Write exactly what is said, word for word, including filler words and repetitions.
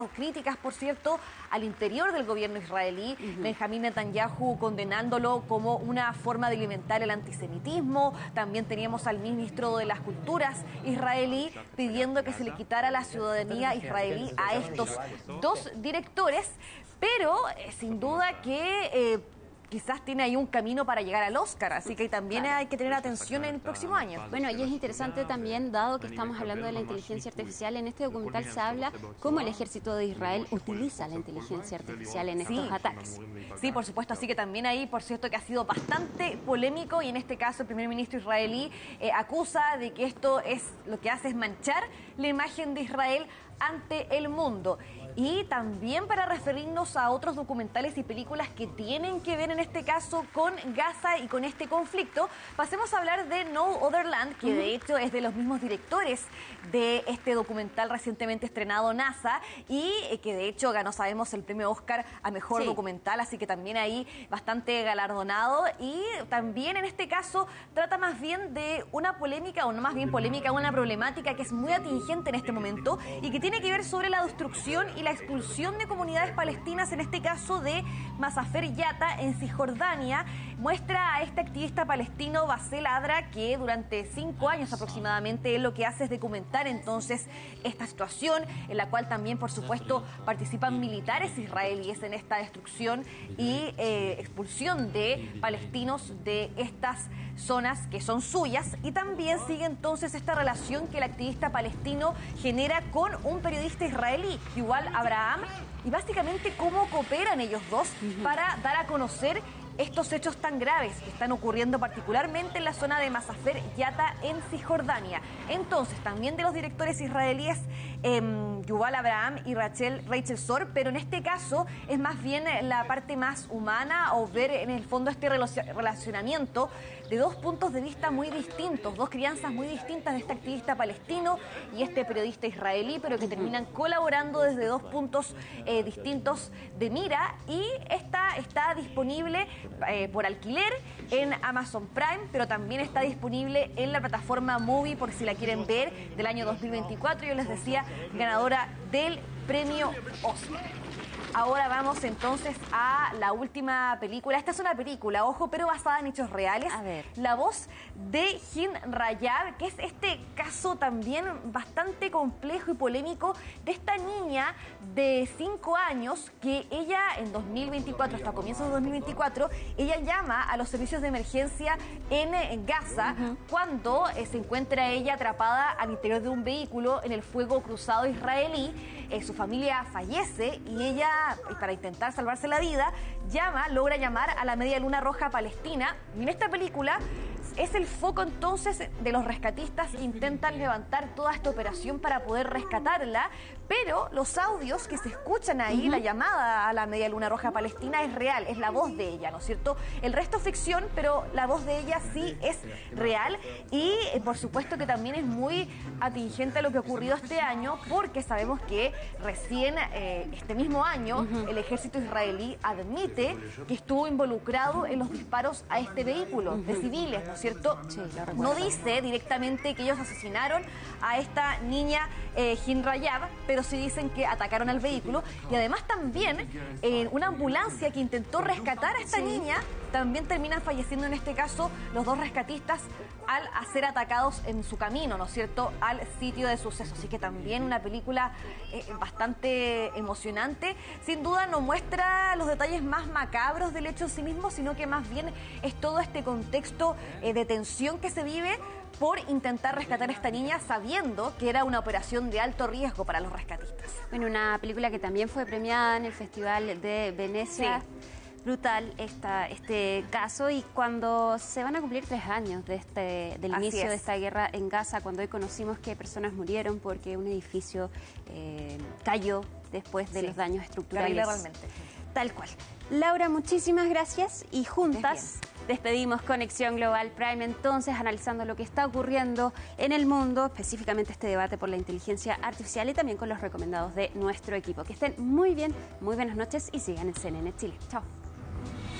Críticas, por cierto, al interior del gobierno israelí, uh-huh. Benjamín Netanyahu condenándolo como una forma de alimentar el antisemitismo. También teníamos al ministro de las Culturas israelí pidiendo que se le quitara la ciudadanía israelí a estos dos directores, pero eh, sin duda que... Eh, quizás tiene ahí un camino para llegar al Oscar, así que también hay que tener atención en el próximo año. Bueno, y es interesante también, dado que estamos hablando de la inteligencia artificial, en este documental se habla cómo el ejército de Israel utiliza la inteligencia artificial en estos sí. ataques. Sí, por supuesto, así que también ahí, por cierto, que ha sido bastante polémico y en este caso el primer ministro israelí eh, acusa de que esto es lo que hace es manchar la imagen de Israel ante el mundo. Y también para referirnos a otros documentales y películas que tienen que ver en este caso con Gaza y con este conflicto, pasemos a hablar de No Other Land, que de hecho es de los mismos directores de este documental recientemente estrenado NASA y que de hecho ganó, sabemos, el premio Oscar a Mejor sí. Documental, así que también ahí bastante galardonado. Y también en este caso trata más bien de una polémica, o no más bien polémica, una problemática que es muy atingente en este momento y que tiene que ver sobre la destrucción y la expulsión de comunidades palestinas, en este caso de Masafer Yatta en Cisjordania. Muestra a este activista palestino Bassel Adra que durante cinco años aproximadamente él lo que hace es documentar entonces esta situación, en la cual también por supuesto participan militares israelíes en esta destrucción y eh, expulsión de palestinos de estas zonas que son suyas. Y también sigue entonces esta relación que el activista palestino genera con un periodista israelí, Yuval Abraham, y básicamente cómo cooperan ellos dos uh-huh. para dar a conocer estos hechos tan graves que están ocurriendo particularmente en la zona de Masafer Yatta en Cisjordania. Entonces, también de los directores israelíes eh, Yuval Abraham y Rachel, Rachel Sor, pero en este caso es más bien la parte más humana, o ver en el fondo este relacionamiento de dos puntos de vista muy distintos, dos crianzas muy distintas de este activista palestino y este periodista israelí, pero que terminan colaborando desde dos puntos eh, distintos de mira. Y esta está disponible Eh, por alquiler en Amazon Prime, pero también está disponible en la plataforma Movie por si la quieren ver, del año dos mil veinticuatro. Yo les decía, ganadora del premio Oscar. Ahora vamos entonces a la última película. Esta es una película, ojo, pero basada en hechos reales. A ver. La voz de Hind Rayab, que es este caso también bastante complejo y polémico de esta niña de cinco años que ella en dos mil veinticuatro, hasta comienzos de dos mil veinticuatro, ella llama a los servicios de emergencia en, en Gaza uh-huh. cuando eh, se encuentra ella atrapada al interior de un vehículo en el fuego cruzado israelí. Eh, su familia fallece y ella, para intentar salvarse la vida, llama, logra llamar a la Media Luna Roja Palestina. Y en esta película es el foco entonces de los rescatistas que intentan levantar toda esta operación para poder rescatarla, pero los audios que se escuchan ahí, uh-huh. la llamada a la Media Luna Roja Palestina es real, es la voz de ella, ¿no es cierto? El resto es ficción, pero la voz de ella sí es real. Y eh, por supuesto que también es muy atingente a lo que ha ocurrido este año, porque sabemos que recién eh, este mismo año uh-huh. el ejército israelí admite que estuvo involucrado en los disparos a este vehículo uh-huh. de civiles, ¿no es cierto? Sí, no dice directamente que ellos asesinaron a esta niña eh, Hind Rayab, pero sí dicen que atacaron al vehículo. Y además también eh, una ambulancia que intentó rescatar a esta sí. niña, también terminan falleciendo en este caso los dos rescatistas al ser atacados en su camino, ¿no es cierto?, al sitio de suceso. Así que también una película eh, bastante emocionante. Sin duda no muestra los detalles más macabros del hecho en sí mismo, sino que más bien es todo este contexto eh, de tensión que se vive por intentar rescatar a esta niña, sabiendo que era una operación de alto riesgo para los rescatistas. Bueno, una película que también fue premiada en el Festival de Venecia. Sí. Brutal esta, este caso, y cuando se van a cumplir tres años de este, del Así inicio es. de esta guerra en Gaza, cuando hoy conocimos que personas murieron porque un edificio eh, cayó después de sí. los daños estructurales. Realmente. Tal cual. Laura, muchísimas gracias, y juntas despedimos Conexión Global Prime, entonces analizando lo que está ocurriendo en el mundo, específicamente este debate por la inteligencia artificial, y también con los recomendados de nuestro equipo. Que estén muy bien, muy buenas noches y sigan en C N N Chile. Chao.